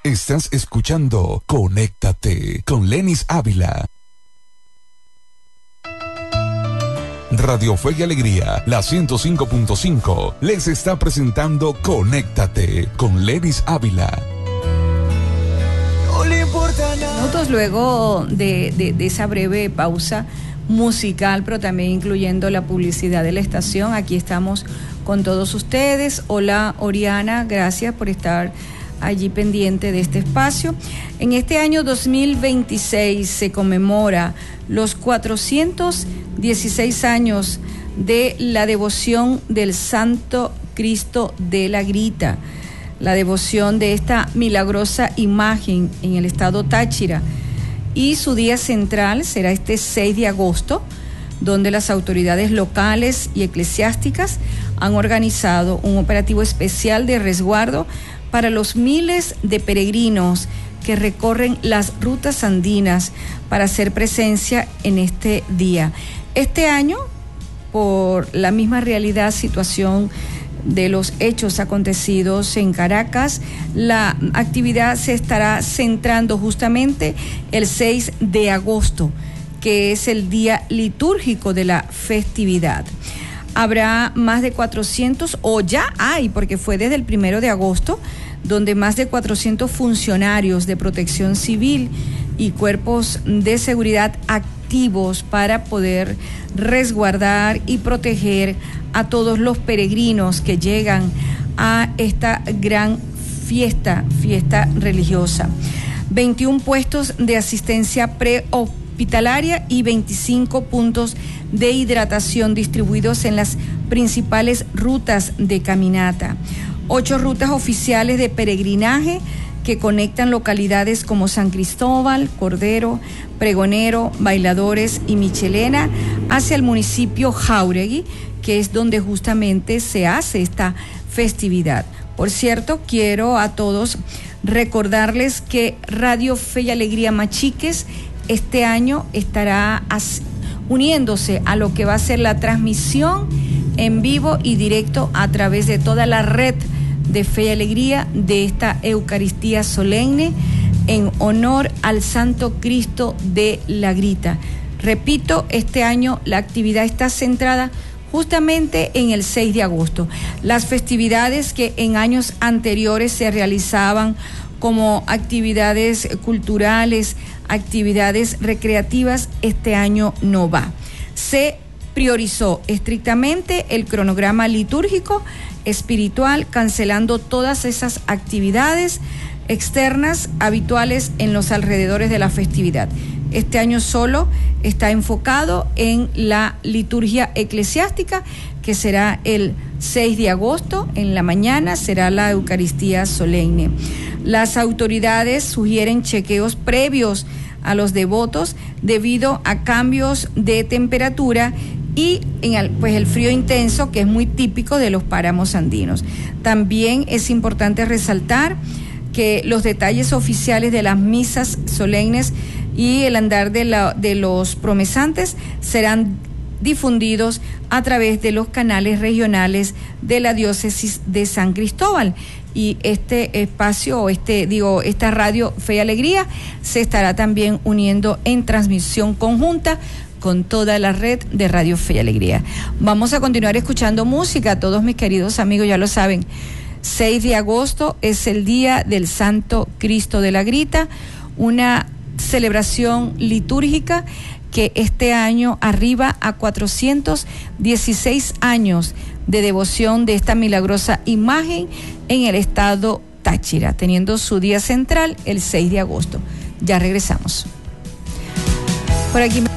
Estás escuchando Conéctate con Lenis Ávila. Radio Fe y Alegría, la 105.5, les está presentando Conéctate con Lenis Ávila. No le importa nada. Minutos luego de esa breve pausa musical, pero también incluyendo la publicidad de la estación, aquí estamos con todos ustedes. Hola Oriana, gracias por estar allí pendiente de este espacio. En este año 2026 se conmemora los 416 años de la devoción del Santo Cristo de la Grita, la devoción de esta milagrosa imagen en el estado Táchira, y su día central será este 6 de agosto, donde las autoridades locales y eclesiásticas han organizado un operativo especial de resguardo para los miles de peregrinos que recorren las rutas andinas para hacer presencia en este día. Este año, por la misma situación de los hechos acontecidos en Caracas, la actividad se estará centrando justamente el 6 de agosto, que es el día litúrgico de la festividad. Habrá más de 400, o ya hay, porque fue desde el 1 de agosto, donde más de 400 funcionarios de protección civil y cuerpos de seguridad activos para poder resguardar y proteger a todos los peregrinos que llegan a esta gran fiesta religiosa. 21 puestos de asistencia prehospitalaria y 25 puntos de hidratación distribuidos en las principales rutas de caminata. 8 rutas oficiales de peregrinaje que conectan localidades como San Cristóbal, Cordero, Pregonero, Bailadores y Michelena hacia el municipio Jáuregui, que es donde justamente se hace esta festividad. Por cierto, quiero a todos recordarles que Radio Fe y Alegría Machiques este año estará uniéndose a lo que va a ser la transmisión en vivo y directo a través de toda la red de Fe y Alegría de esta Eucaristía solemne en honor al Santo Cristo de la Grita. Repito, este año la actividad está centrada justamente en el 6 de agosto. Las festividades que en años anteriores se realizaban como actividades culturales, actividades recreativas, este año no va. Se priorizó estrictamente el cronograma litúrgico espiritual, cancelando todas esas actividades externas habituales en los alrededores de la festividad. Este año solo está enfocado en la liturgia eclesiástica, que será el 6 de agosto, en la mañana será la Eucaristía solemne. Las autoridades sugieren chequeos previos a los devotos debido a cambios de temperatura y el frío intenso, que es muy típico de los páramos andinos. También es importante resaltar que los detalles oficiales de las misas solemnes y el andar de los promesantes serán difundidos a través de los canales regionales de la diócesis de San Cristóbal. Y este espacio, esta radio Fe y Alegría se estará también uniendo en transmisión conjunta con toda la red de Radio Fe y Alegría. Vamos a continuar escuchando música. Todos mis queridos amigos ya lo saben. 6 de agosto es el día del Santo Cristo de la Grita, una celebración litúrgica que este año arriba a 416 años de devoción de esta milagrosa imagen en el estado Táchira, teniendo su día central el 6 de agosto. Ya regresamos. Por aquí